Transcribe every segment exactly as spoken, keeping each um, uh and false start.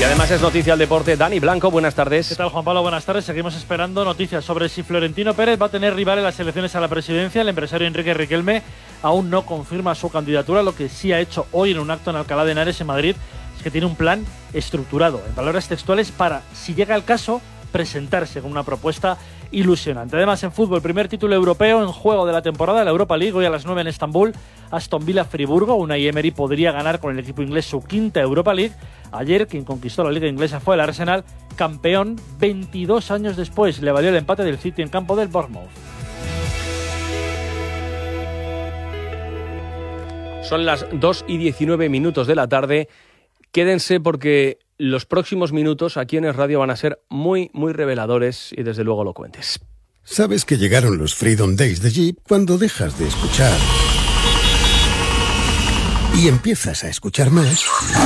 Y además es noticia al deporte. Dani Blanco, buenas tardes. ¿Qué tal, Juan Pablo? Buenas tardes. Seguimos esperando noticias sobre si Florentino Pérez va a tener rival en las elecciones a la presidencia. El empresario Enrique Riquelme aún no confirma su candidatura. Lo que sí ha hecho hoy en un acto en Alcalá de Henares, en Madrid, es que tiene un plan estructurado, en palabras textuales, para, si llega el caso, presentarse con una propuesta ilusionante. Además, en fútbol, primer título europeo en juego de la temporada, la Europa League, hoy a las nueve en Estambul, Aston Villa-Friburgo. Unai Emery podría ganar con el equipo inglés su quinta Europa League. Ayer, quien conquistó la liga inglesa fue el Arsenal, campeón veintidós años después. Le valió el empate del City en campo del Bournemouth. Son las dos y diecinueve minutos de la tarde. Quédense porque los próximos minutos aquí en Es Radio van a ser muy, muy reveladores y desde luego elocuentes. Sabes que llegaron los Freedom Days de Jeep cuando dejas de escuchar y empiezas a escuchar más.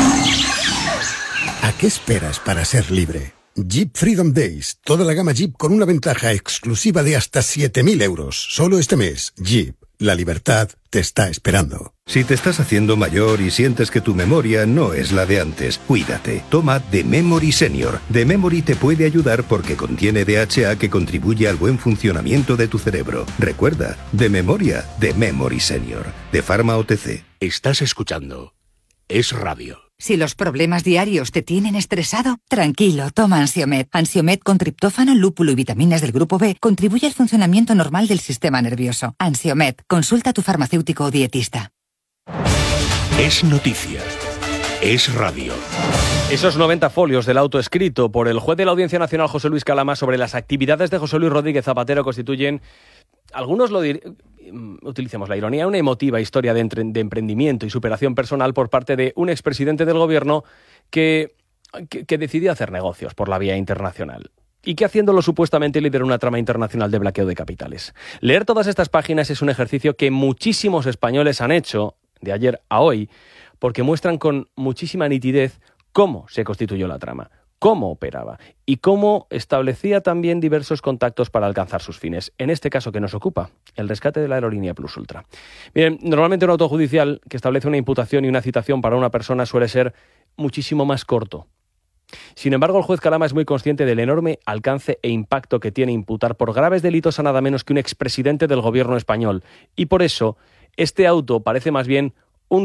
¿A qué esperas para ser libre? Jeep Freedom Days, toda la gama Jeep con una ventaja exclusiva de hasta siete mil euros. Solo este mes, Jeep, la libertad te está esperando. Si te estás haciendo mayor y sientes que tu memoria no es la de antes, cuídate. Toma The Memory Senior. The Memory te puede ayudar porque contiene D H A que contribuye al buen funcionamiento de tu cerebro. Recuerda, de memoria, The Memory Senior. De Pharma O T C. Estás escuchando Es Radio. Si los problemas diarios te tienen estresado, tranquilo, toma Ansiomed. Ansiomed con triptófano, lúpulo y vitaminas del grupo B contribuye al funcionamiento normal del sistema nervioso. Ansiomed, consulta a tu farmacéutico o dietista. Es noticia. Es radio. Esos noventa folios del auto escrito por el juez de la Audiencia Nacional José Luis Calama sobre las actividades de José Luis Rodríguez Zapatero constituyen, algunos lo dir... utilicemos la ironía, una emotiva historia de, entre... de emprendimiento y superación personal por parte de un expresidente del gobierno que... que, que decidió hacer negocios por la vía internacional. Y que haciéndolo supuestamente lideró una trama internacional de blanqueo de capitales. Leer todas estas páginas es un ejercicio que muchísimos españoles han hecho de ayer a hoy, porque muestran con muchísima nitidez cómo se constituyó la trama, cómo operaba y cómo establecía también diversos contactos para alcanzar sus fines. En este caso que nos ocupa, el rescate de la aerolínea Plus Ultra. Miren, normalmente un auto judicial que establece una imputación y una citación para una persona suele ser muchísimo más corto. Sin embargo, el juez Calama es muy consciente del enorme alcance e impacto que tiene imputar por graves delitos a nada menos que un expresidente del gobierno español. Y por eso, este auto parece más bien